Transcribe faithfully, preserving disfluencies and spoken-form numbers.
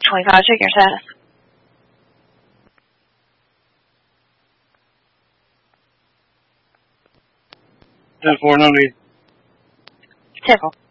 twenty-five, check your status. ten four, no need. ten four.